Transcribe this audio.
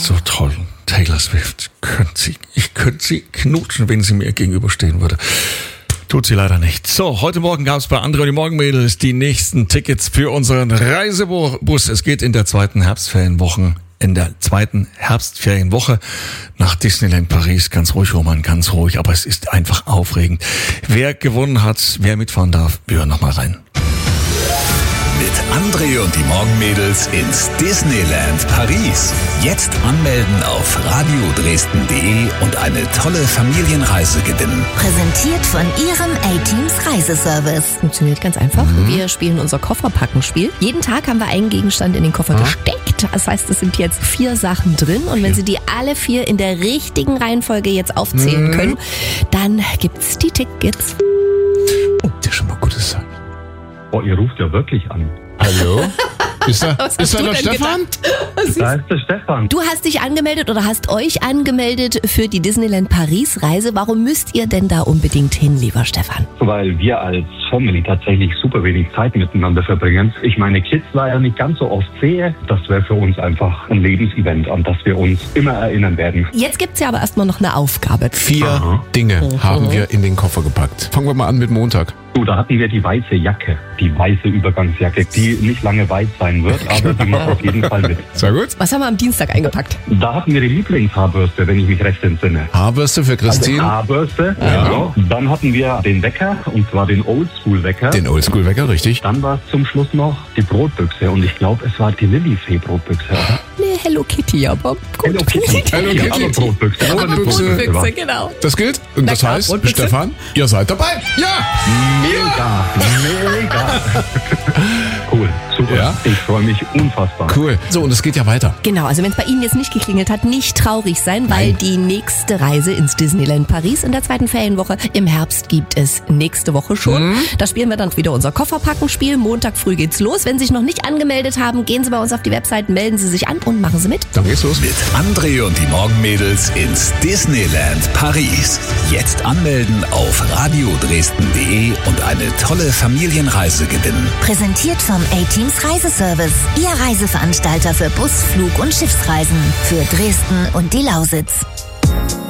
ist so toll. Taylor Swift, ich könnte sie knutschen, wenn sie mir gegenüberstehen würde. Tut sie leider nicht. So, heute Morgen gab es bei André und die Morgenmädels die nächsten Tickets für unseren Reisebus. Es geht in der zweiten Herbstferienwoche nach Disneyland Paris. Ganz ruhig, Roman, ganz ruhig. Aber es ist einfach aufregend. Wer gewonnen hat, wer mitfahren darf, wir hören nochmal rein. Mit André und die Morgenmädels ins Disneyland Paris. Jetzt anmelden auf radiodresden.de und eine tolle Familienreise gewinnen. Präsentiert von Ihrem A-Teams Reiseservice. Funktioniert ganz einfach. Wir spielen unser Kofferpackenspiel. Jeden Tag haben wir einen Gegenstand in den Koffer gesteckt. Das heißt, es sind jetzt 4 Sachen drin. Und wenn Sie die alle 4 in der richtigen Reihenfolge jetzt aufzählen können, dann gibt's die Tickets. Oh, das ist schon mal gutes Zeichen. Oh, ihr ruft ja wirklich an. Hallo? Ist da der Stefan? Da ist der Stefan. Du hast dich angemeldet oder hast euch angemeldet für die Disneyland Paris Reise. Warum müsst ihr denn da unbedingt hin, lieber Stefan? Weil wir als Family tatsächlich super wenig Zeit miteinander verbringen. Ich meine Kids leider nicht ganz so oft sehe. Das wäre für uns einfach ein Lebensevent, an das wir uns immer erinnern werden. Jetzt gibt's ja aber erstmal noch eine Aufgabe. 4 Dinge haben wir in den Koffer gepackt. Fangen wir mal an mit Montag. So, da hatten wir die weiße Jacke, die weiße Übergangsjacke, die nicht lange weiß sein wird, aber die macht auf jeden Fall mit. Sehr gut. Was haben wir am Dienstag eingepackt? Da hatten wir die Lieblingshaarbürste, wenn ich mich recht entsinne. Haarbürste für Christine. Haarbürste, Ja. genau. Dann hatten wir den Wecker, und zwar den Oldschool-Wecker. Den Oldschool-Wecker, richtig. Dann war es zum Schluss noch die Brotbüchse, und ich glaube, es war die Lillifee-Brotbüchse. Nee, Hello Kitty, aber gut. Hello Kitty. Hello Kitty. Aber Brotbüchse. Aber Brotbüchse. Brotbüchse, genau. Das gilt. Und das klar, heißt, Brotbüchse. Stefan, ihr seid dabei. Ja! Mega. Cool, super. Ja. Ich freue mich unfassbar. Cool. So, und es geht ja weiter. Genau, also wenn es bei Ihnen jetzt nicht geklingelt hat, nicht traurig sein, weil die nächste Reise ins Disneyland Paris in der zweiten Ferienwoche im Herbst gibt es nächste Woche schon. Da spielen wir dann wieder unser Kofferpackenspiel. Montag früh geht's los. Wenn Sie sich noch nicht angemeldet haben, gehen Sie bei uns auf die Website, melden Sie sich an und machen Sie mit. Dann geht's los. Mit André und die Morgenmädels ins Disneyland Paris. Jetzt anmelden auf radiodresden.de und eine tolle Familienreise gewinnen. Präsentiert vom A-Teams Reiseservice. Ihr Reiseveranstalter für Bus-, Flug- und Schiffsreisen. Für Dresden und die Lausitz.